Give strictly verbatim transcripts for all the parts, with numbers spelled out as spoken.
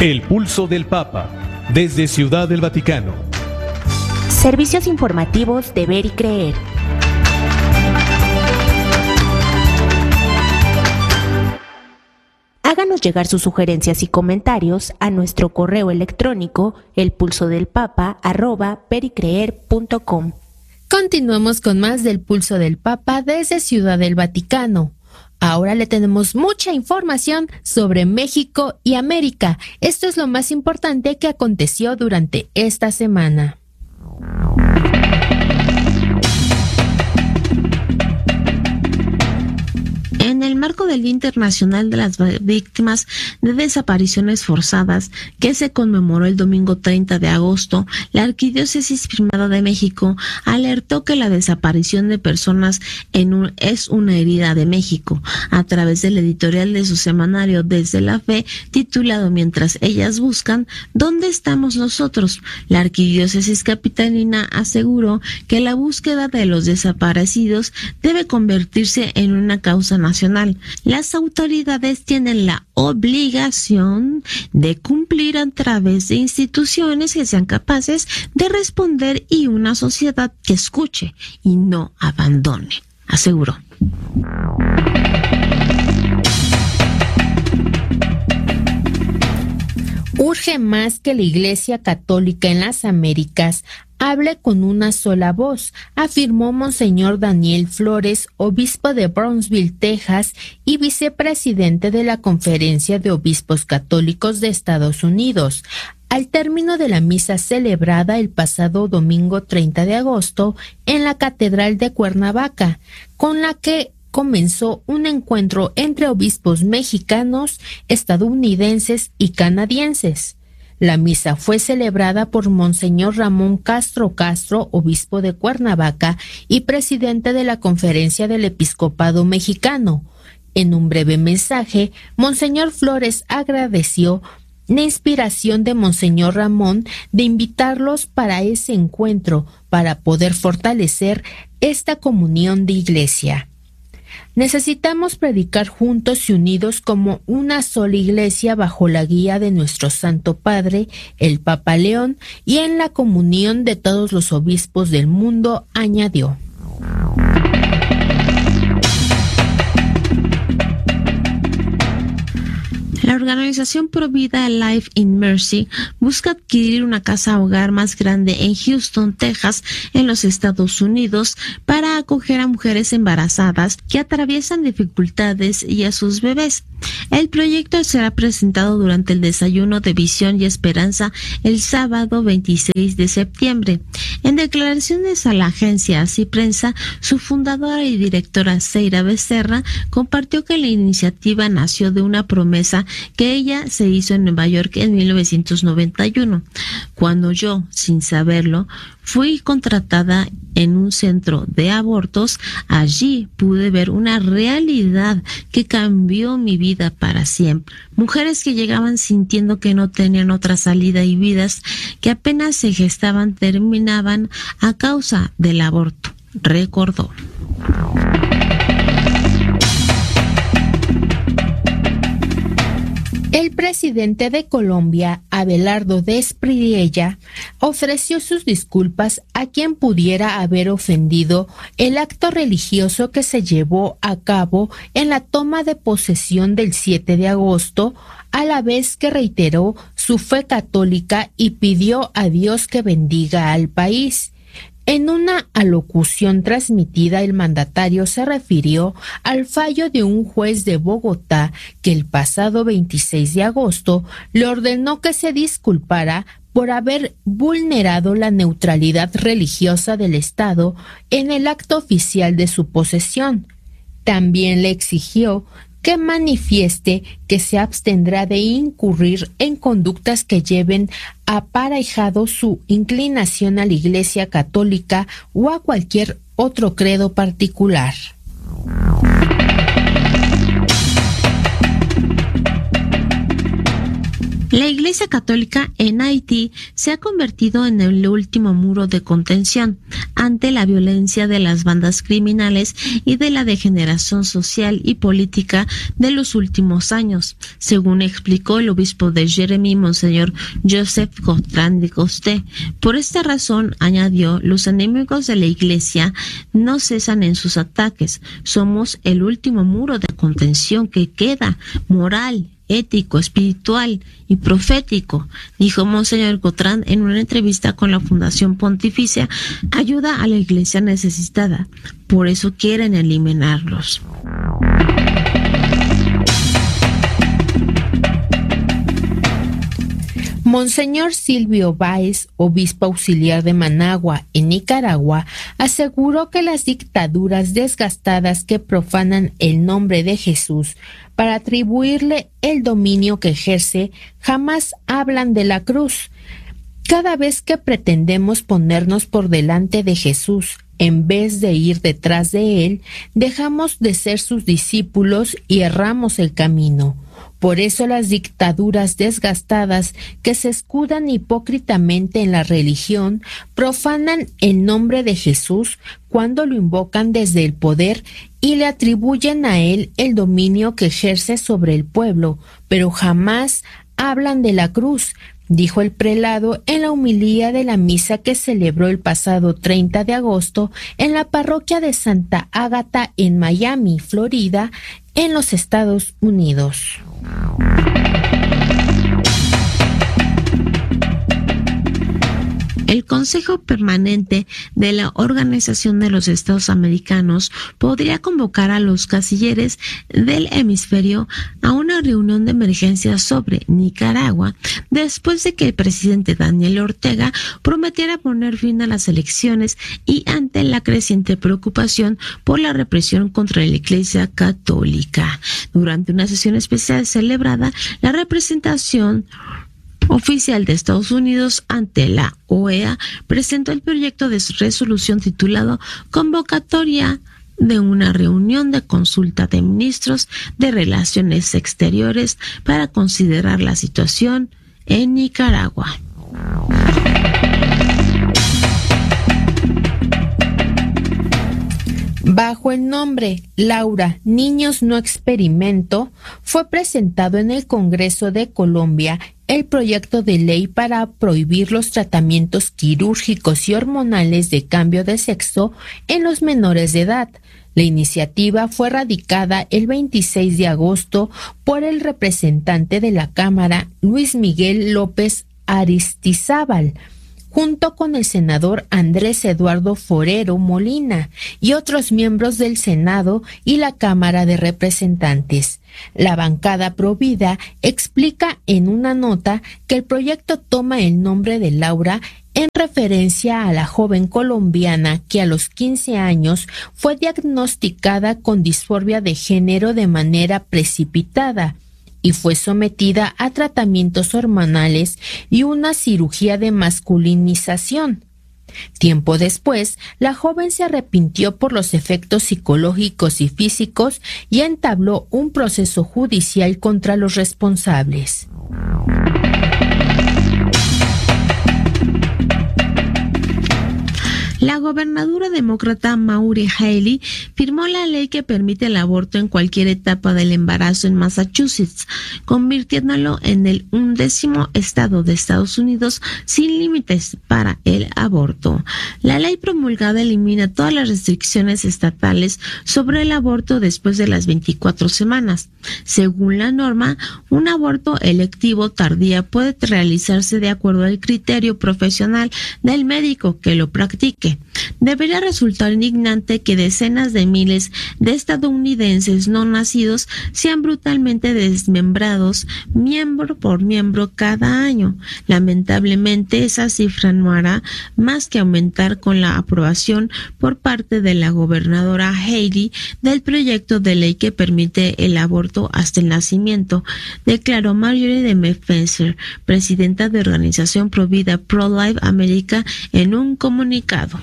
El Pulso del Papa, desde Ciudad del Vaticano. Servicios informativos de Ver y Creer. Háganos llegar sus sugerencias y comentarios a nuestro correo electrónico elpulsodelpapa arroba vericreer punto com. Continuamos con más del Pulso del Papa desde Ciudad del Vaticano. Ahora le tenemos mucha información sobre México y América. Esto es lo más importante que aconteció durante esta semana. En el marco del Día Internacional de las Víctimas de Desapariciones Forzadas, que se conmemoró el domingo treinta de agosto, la Arquidiócesis Primada de México alertó que la desaparición de personas en un, es una herida de México. A través del editorial de su semanario Desde la Fe, titulado Mientras ellas buscan, ¿dónde estamos nosotros?, la Arquidiócesis Capitalina aseguró que la búsqueda de los desaparecidos debe convertirse en una causa nacional. Las autoridades tienen la obligación de cumplir a través de instituciones que sean capaces de responder y una sociedad que escuche y no abandone, aseguró. Urge más que la Iglesia Católica en las Américas hable con una sola voz, afirmó Monseñor Daniel Flores, obispo de Brownsville, Texas, y vicepresidente de la Conferencia de Obispos Católicos de Estados Unidos, al término de la misa celebrada el pasado domingo treinta de agosto en la Catedral de Cuernavaca, con la que comenzó un encuentro entre obispos mexicanos, estadounidenses y canadienses. La misa fue celebrada por Monseñor Ramón Castro Castro, obispo de Cuernavaca y presidente de la Conferencia del Episcopado Mexicano. En un breve mensaje, Monseñor Flores agradeció la inspiración de Monseñor Ramón de invitarlos para ese encuentro para poder fortalecer esta comunión de iglesia. Necesitamos predicar juntos y unidos como una sola iglesia bajo la guía de nuestro Santo Padre, el Papa León, y en la comunión de todos los obispos del mundo, añadió. La organización Provida Life in Mercy busca adquirir una casa hogar más grande en Houston, Texas, en los Estados Unidos, para acoger a mujeres embarazadas que atraviesan dificultades y a sus bebés. El proyecto será presentado durante el desayuno de Visión y Esperanza el sábado veintiséis de septiembre. En declaraciones a la agencia Así Prensa, su fundadora y directora Seira Becerra compartió que la iniciativa nació de una promesa que ella se hizo en Nueva York en mil novecientos noventa y uno, cuando yo, sin saberlo, fui contratada en un centro de abortos. Allí pude ver una realidad que cambió mi vida para siempre. Mujeres que llegaban sintiendo que no tenían otra salida y vidas que apenas se gestaban terminaban a causa del aborto, recordó. El presidente de Colombia, Abelardo Despridilla, ofreció sus disculpas a quien pudiera haber ofendido el acto religioso que se llevó a cabo en la toma de posesión del siete de agosto, a la vez que reiteró su fe católica y pidió a Dios que bendiga al país. En una alocución transmitida, el mandatario se refirió al fallo de un juez de Bogotá que el pasado veintiséis de agosto le ordenó que se disculpara por haber vulnerado la neutralidad religiosa del Estado en el acto oficial de su posesión. También le exigió que manifieste que se abstendrá de incurrir en conductas que lleven aparejado su inclinación a la Iglesia Católica o a cualquier otro credo particular. La Iglesia Católica en Haití se ha convertido en el último muro de contención ante la violencia de las bandas criminales y de la degeneración social y política de los últimos años, según explicó el obispo de Jeremy, Monseñor Joseph Cotran de Costé. Por esta razón, añadió, los enemigos de la Iglesia no cesan en sus ataques. Somos el último muro de contención que queda, moral, ético, espiritual y profético, dijo Monseñor Cotran en una entrevista con la Fundación Pontificia Ayuda a la Iglesia Necesitada. Por eso quieren eliminarlos. Monseñor Silvio Báez, obispo auxiliar de Managua, en Nicaragua, aseguró que las dictaduras desgastadas que profanan el nombre de Jesús para atribuirle el dominio que ejerce jamás hablan de la cruz. Cada vez que pretendemos ponernos por delante de Jesús en vez de ir detrás de él, dejamos de ser sus discípulos y erramos el camino. Por eso las dictaduras desgastadas que se escudan hipócritamente en la religión profanan el nombre de Jesús cuando lo invocan desde el poder y le atribuyen a él el dominio que ejerce sobre el pueblo, pero jamás hablan de la cruz, dijo el prelado en la homilía de la misa que celebró el pasado treinta de agosto en la parroquia de Santa Ágata en Miami, Florida, en los Estados Unidos. El Consejo Permanente de la Organización de los Estados Americanos podría convocar a los cancilleres del hemisferio a una reunión de emergencia sobre Nicaragua después de que el presidente Daniel Ortega prometiera poner fin a las elecciones y ante la creciente preocupación por la represión contra la Iglesia Católica. Durante una sesión especial celebrada, la representación oficial de Estados Unidos ante la O E A presentó el proyecto de resolución titulado Convocatoria de una reunión de consulta de ministros de Relaciones Exteriores para considerar la situación en Nicaragua. Bajo el nombre Laura, Niños No Experimento, fue presentado en el Congreso de Colombia el proyecto de ley para prohibir los tratamientos quirúrgicos y hormonales de cambio de sexo en los menores de edad. La iniciativa fue radicada el veintiséis de agosto por el representante de la Cámara, Luis Miguel López Aristizábal, junto con el senador Andrés Eduardo Forero Molina y otros miembros del Senado y la Cámara de Representantes. La bancada Provida explica en una nota que el proyecto toma el nombre de Laura en referencia a la joven colombiana que a los quince años fue diagnosticada con disforia de género de manera precipitada y fue sometida a tratamientos hormonales y una cirugía de masculinización. Tiempo después, la joven se arrepintió por los efectos psicológicos y físicos y entabló un proceso judicial contra los responsables. La gobernadora demócrata Maureen Haley firmó la ley que permite el aborto en cualquier etapa del embarazo en Massachusetts, convirtiéndolo en el undécimo estado de Estados Unidos sin límites para el aborto. La ley promulgada elimina todas las restricciones estatales sobre el aborto después de las veinticuatro semanas. Según la norma, un aborto electivo tardía puede realizarse de acuerdo al criterio profesional del médico que lo practique. Debería resultar indignante que decenas de miles de estadounidenses no nacidos sean brutalmente desmembrados miembro por miembro cada año. Lamentablemente, esa cifra no hará más que aumentar con la aprobación por parte de la gobernadora Haley del proyecto de ley que permite el aborto hasta el nacimiento, declaró Marjorie de Mefenser, presidenta de organización Provida Pro-Life America, en un comunicado.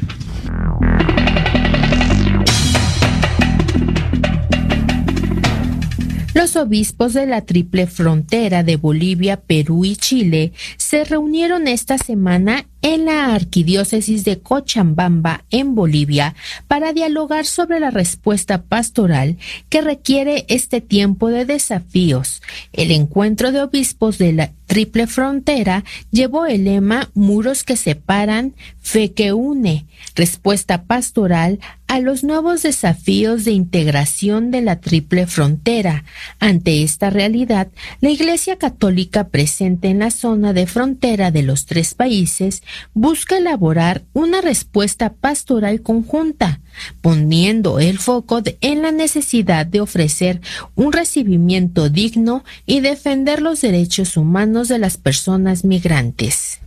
Los obispos de la triple frontera de Bolivia, Perú y Chile se reunieron esta semana en la arquidiócesis de Cochabamba, en Bolivia, para dialogar sobre la respuesta pastoral que requiere este tiempo de desafíos. El encuentro de obispos de la triple frontera llevó el lema Muros que separan, fe que une, respuesta pastoral a los nuevos desafíos de integración de la triple frontera. Ante esta realidad, la Iglesia Católica presente en la zona de frontera de los tres países busca elaborar una respuesta pastoral conjunta, poniendo el foco de, en la necesidad de ofrecer un recibimiento digno y defender los derechos humanos de las personas migrantes.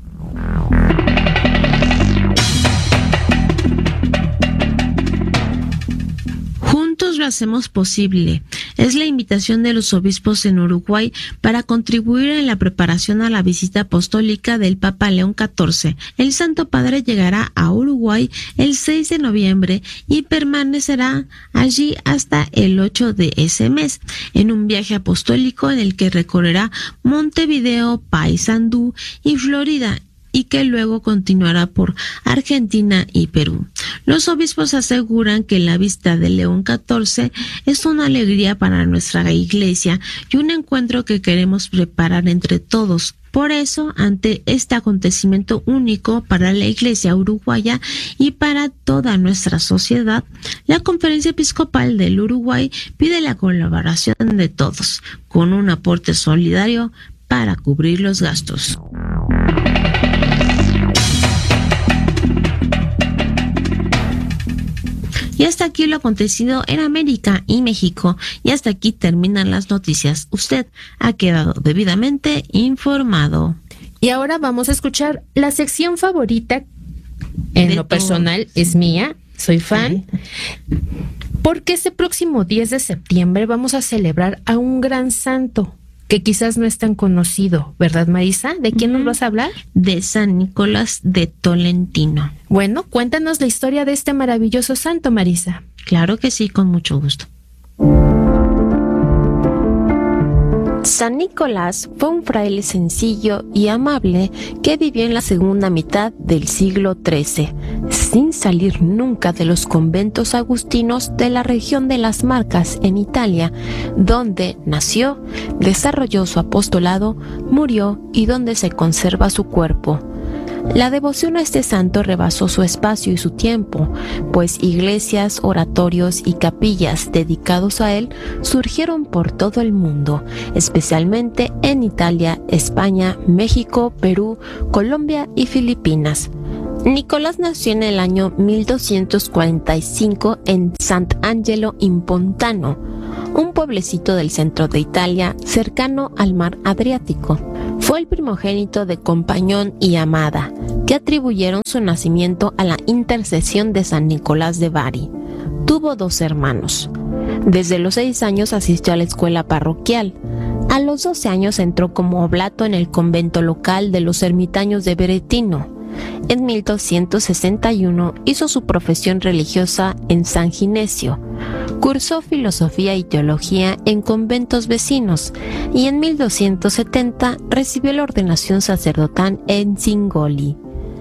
Juntos lo hacemos posible. Es la invitación de los obispos en Uruguay para contribuir en la preparación a la visita apostólica del Papa León catorce. El Santo Padre llegará a Uruguay el seis de noviembre y permanecerá allí hasta el ocho de ese mes, en un viaje apostólico en el que recorrerá Montevideo, Paysandú y Florida, y que luego continuará por Argentina y Perú. Los obispos aseguran que la visita de León catorce es una alegría para nuestra Iglesia y un encuentro que queremos preparar entre todos. Por eso, ante este acontecimiento único para la Iglesia uruguaya y para toda nuestra sociedad, la Conferencia Episcopal del Uruguay pide la colaboración de todos, con un aporte solidario para cubrir los gastos. Y hasta aquí lo acontecido en América y México. Y hasta aquí terminan las noticias. Usted ha quedado debidamente informado. Y ahora vamos a escuchar la sección favorita. En De lo personal todos. es mía, soy fan. Porque este próximo diez de septiembre vamos a celebrar a un gran santo que quizás no es tan conocido, ¿verdad, Marisa? ¿De quién nos vas a hablar? De San Nicolás de Tolentino. Bueno, cuéntanos la historia de este maravilloso santo, Marisa. Claro que sí, con mucho gusto. San Nicolás fue un fraile sencillo y amable que vivió en la segunda mitad del siglo trece, sin salir nunca de los conventos agustinos de la región de las Marcas en Italia, donde nació, desarrolló su apostolado, murió y donde se conserva su cuerpo. La devoción a este santo rebasó su espacio y su tiempo, pues iglesias, oratorios y capillas dedicados a él surgieron por todo el mundo, especialmente en Italia, España, México, Perú, Colombia y Filipinas. Nicolás nació en el año mil doscientos cuarenta y cinco en Sant'Angelo in Pontano, un pueblecito del centro de Italia cercano al mar Adriático. Fue el primogénito de Compañón y Amada, que atribuyeron su nacimiento a la intercesión de San Nicolás de Bari. Tuvo dos hermanos. Desde los seis años asistió a la escuela parroquial. A los doce años entró como oblato en el convento local de los ermitaños de Beretino. En mil doscientos sesenta y uno hizo su profesión religiosa en San Ginesio. Cursó filosofía y teología en conventos vecinos y en mil doscientos setenta recibió la ordenación sacerdotal en Cingoli.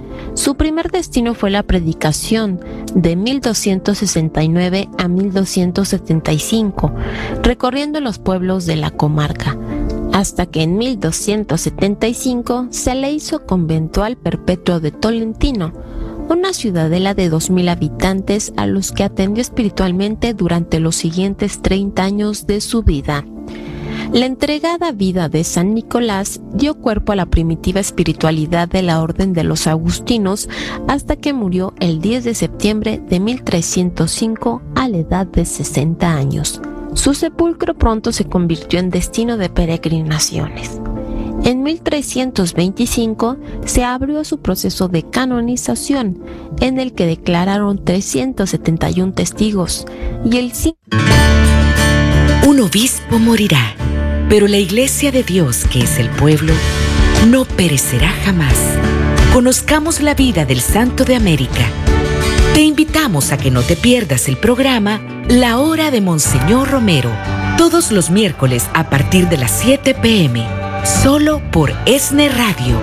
Su primer destino fue la predicación de mil doscientos sesenta y nueve a mil doscientos setenta y cinco, recorriendo los pueblos de la comarca, hasta que en mil doscientos setenta y cinco se le hizo conventual perpetuo de Tolentino, una ciudadela de dos mil habitantes a los que atendió espiritualmente durante los siguientes treinta años de su vida. La entregada vida de San Nicolás dio cuerpo a la primitiva espiritualidad de la Orden de los Agustinos hasta que murió el diez de septiembre de mil trescientos cinco a la edad de sesenta años. Su sepulcro pronto se convirtió en destino de peregrinaciones. En mil trescientos veinticinco se abrió su proceso de canonización, en el que declararon trescientos setenta y uno testigos, y el cinco... Un obispo morirá, pero la Iglesia de Dios, que es el pueblo, no perecerá jamás. Conozcamos la vida del Santo de América. Te invitamos a que no te pierdas el programa La Hora de Monseñor Romero, Todos los miércoles a partir de las siete pe eme, solo por ESNE Radio.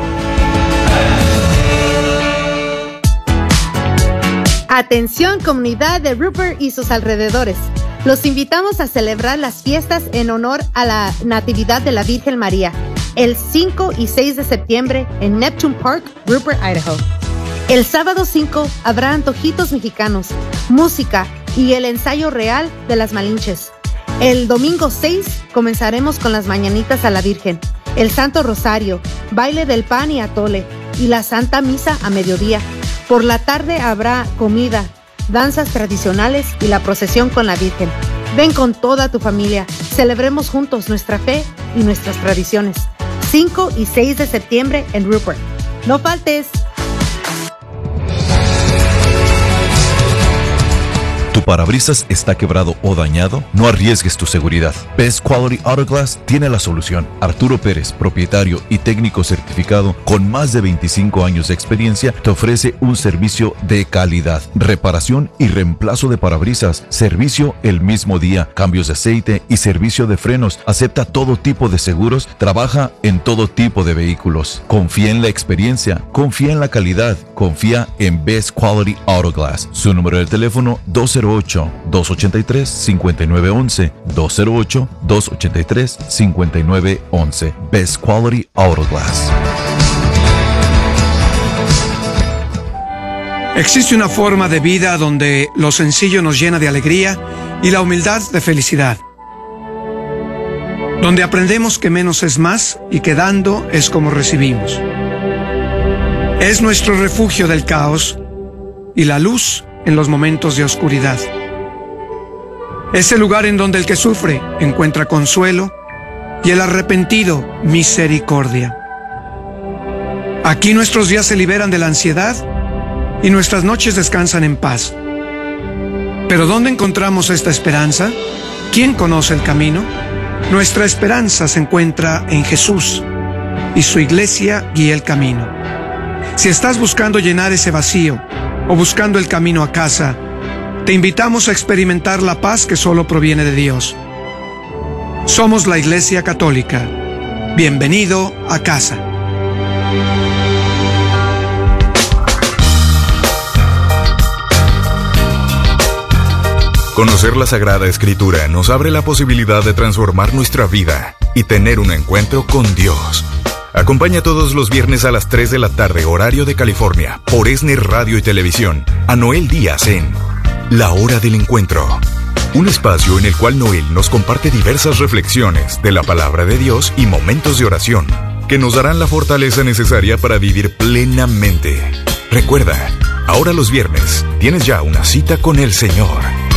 Atención, comunidad de Rupert y sus alrededores. Los invitamos a celebrar las fiestas en honor a la Natividad de la Virgen María el cinco y seis de septiembre en Neptune Park, Rupert, Idaho. El sábado cinco habrá antojitos mexicanos, música y el ensayo real de las Malinches. El domingo seis comenzaremos con las mañanitas a la Virgen, el Santo Rosario, baile del pan y atole y la Santa Misa a mediodía. Por la tarde habrá comida, danzas tradicionales y la procesión con la Virgen. Ven con toda tu familia, celebremos juntos nuestra fe y nuestras tradiciones. cinco y seis de septiembre en Rupert. ¡No faltes! ¿Tu parabrisas está quebrado o dañado? No arriesgues tu seguridad. Best Quality Auto Glass tiene la solución. Arturo Pérez, propietario y técnico certificado con más de veinticinco años de experiencia, te ofrece un servicio de calidad. Reparación y reemplazo de parabrisas, servicio el mismo día, cambios de aceite y servicio de frenos. Acepta todo tipo de seguros, trabaja en todo tipo de vehículos. Confía en la experiencia, confía en la calidad, confía en Best Quality Auto Glass. Su número de teléfono dos cero ocho, dos ocho tres, cinco nueve uno uno, dos cero ocho, dos ocho tres, cinco nueve uno uno. Best Quality Auto Glass. Existe una forma de vida donde lo sencillo nos llena de alegría y la humildad de felicidad. Donde aprendemos que menos es más y que dando es como recibimos. Es nuestro refugio del caos y la luz en los momentos de oscuridad. Es el lugar en donde el que sufre encuentra consuelo y el arrepentido misericordia. Aquí nuestros días se liberan de la ansiedad y nuestras noches descansan en paz. ¿Pero dónde encontramos esta esperanza? ¿Quién conoce el camino? Nuestra esperanza se encuentra en Jesús y su iglesia guía el camino. Si estás buscando llenar ese vacío o buscando el camino a casa, te invitamos a experimentar la paz que solo proviene de Dios. Somos la Iglesia Católica. Bienvenido a casa. Conocer la Sagrada Escritura nos abre la posibilidad de transformar nuestra vida y tener un encuentro con Dios. Acompaña todos los viernes a las tres de la tarde, horario de California, por ESNE Radio y Televisión, a Noel Díaz en La Hora del Encuentro. Un espacio en el cual Noel nos comparte diversas reflexiones de la palabra de Dios y momentos de oración que nos darán la fortaleza necesaria para vivir plenamente. Recuerda, ahora los viernes tienes ya una cita con el Señor.